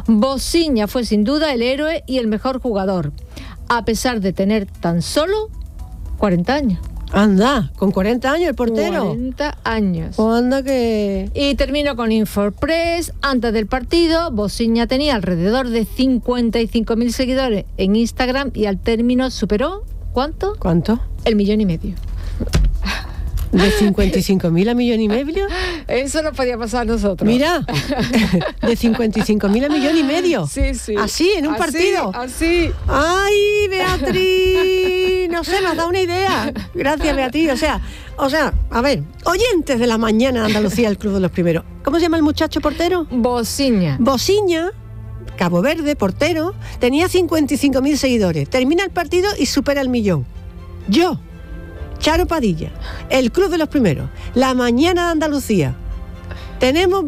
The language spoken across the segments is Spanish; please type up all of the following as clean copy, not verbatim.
Bosiña fue sin duda el héroe y el mejor jugador, a pesar de tener tan solo 40 años. Anda, con 40 años el portero. 40 años. Anda que... Y termino con Infopress. Antes del partido, Bosiña tenía alrededor de 55.000 seguidores en Instagram y al término superó, ¿cuánto? ¿Cuánto? 1,5 millones. ¿De 55.000 a 1,5 millones? Eso no podía pasar a nosotros. Mira, de 55.000 a 1,5 millones. Sí, sí. Así, en un partido. Así. ¡Ay, Beatriz! No sé, me has dado una idea. Gracias, Beatriz. O sea, a ver, oyentes de la mañana de Andalucía, el Club de los Primeros. ¿Cómo se llama el muchacho portero? Bosiña. Bosiña, Cabo Verde, portero, tenía 55.000 seguidores. Termina el partido y supera el 1 millón. Yo, Charo Padilla, el Club de los Primeros, la mañana de Andalucía. Tenemos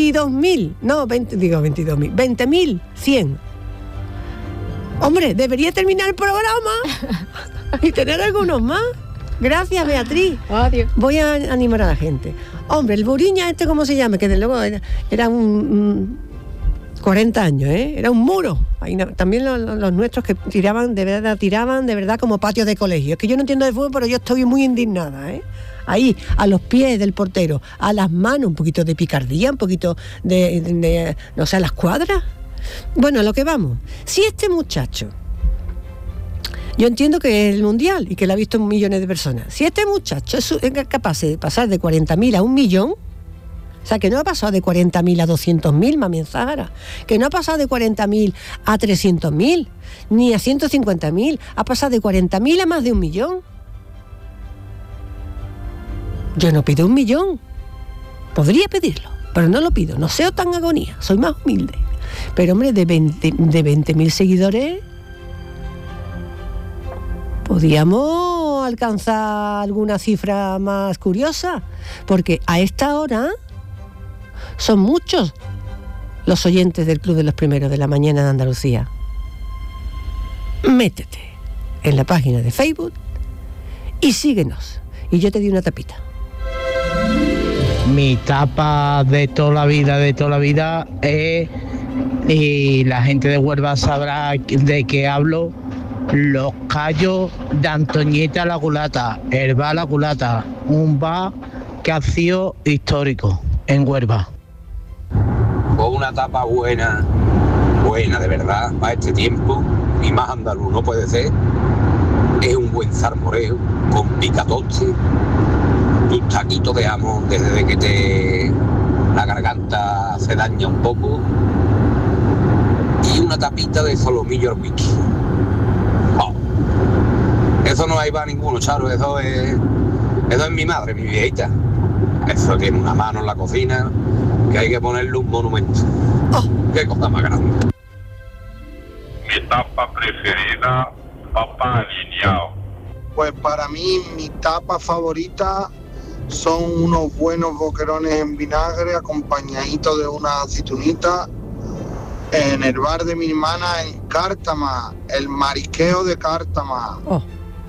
20.100. Hombre, debería terminar el programa y tener algunos más. Gracias, Beatriz. Adiós. Voy a animar a la gente. Hombre, el Buriña ¿cómo se llama? Que desde luego era un 40 años, era un muro. Ahí también los nuestros que tiraban de verdad como patios de colegio. Es que yo no entiendo de fútbol, pero yo estoy muy indignada, Ahí, a los pies del portero, a las manos, un poquito de picardía, un poquito de no sé, a las cuadras. Bueno, a lo que vamos. Si este muchacho, yo entiendo que es el Mundial y que lo ha visto millones de personas, si este muchacho es capaz de pasar de 40.000 a 1 millón, o sea, que no ha pasado de 40.000 a 200.000, mami en Zahara, que no ha pasado de 40.000 a 300.000, ni a 150.000, ha pasado de 40.000 a más de 1 millón. Yo no pido 1 millón. Podría pedirlo, pero no lo pido. No sea tan agonía, soy más humilde. Pero, hombre, de 20.000 seguidores, podríamos alcanzar alguna cifra más curiosa, porque a esta hora son muchos los oyentes del Club de los Primeros de la mañana de Andalucía. Métete en la página de Facebook y síguenos. Y yo te di una tapita. Mi tapa de toda la vida es, y la gente de Huelva sabrá de qué hablo, Los Callos de Antoñeta la Culata, el bar La Culata, un bar que ha sido histórico en Huelva. Con una tapa buena de verdad, para este tiempo, y más andaluz no puede ser, es un buen zarmoreo con picatoste, tus taquitos de jamón desde que la garganta se daña un poco, y una tapita de solomillo al whisky. Oh. Eso no hay para ninguno, Charo, eso es mi madre, mi viejita. Eso tiene una mano en la cocina que hay que ponerle un monumento. ¡Oh! ¡Qué cosa más grande! Mi tapa preferida, papa alineado. Pues para mí, mi tapa favorita son unos buenos boquerones en vinagre acompañaditos de una aceitunita en el bar de mi hermana en Cártama, el marisqueo de Cártama. Oh.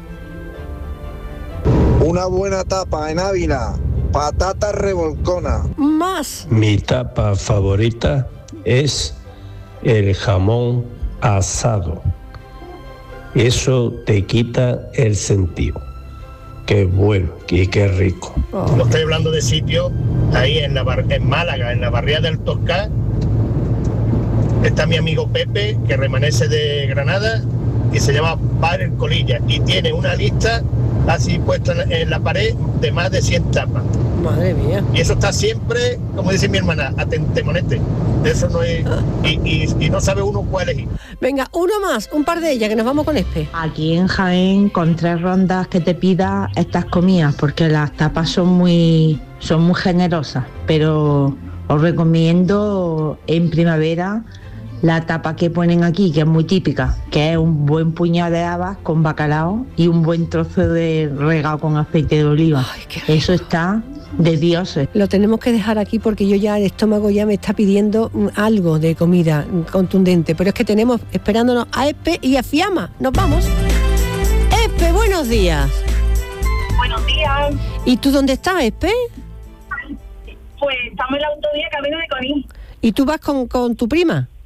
Una buena tapa en Ávila, patata revolcona. Más. Mi tapa favorita es el jamón asado. Eso te quita el sentido. Qué bueno y qué rico. Oh. No estoy hablando de sitio ahí en Málaga, en la barriada del Toscá. Está mi amigo Pepe, que remanece de Granada, y se llama Bar El Colilla, y tiene una lista así puesta en la pared de más de 100 tapas. Madre mía. Y eso está siempre, como dice mi hermana, atentemonete. Eso no es... Y no sabe uno cuál elegir. Venga, uno más, un par de ellas, que nos vamos con Espe. Aquí en Jaén, con 3 rondas que te pidas, estas comidas, porque las tapas son muy generosas, pero os recomiendo en primavera la tapa que ponen aquí, que es muy típica, que es un buen puñado de habas con bacalao y un buen trozo de regado con aceite de oliva. Ay, eso está de dioses. Lo tenemos que dejar aquí porque yo ya, el estómago ya me está pidiendo algo de comida contundente, pero es que tenemos esperándonos a Espe y a Fiamma. Nos vamos. Espe, buenos días. Buenos días. ¿Y tú dónde estás, Espe? Pues estamos en la autovía camino de Conil. ¿Y tú vas con tu prima?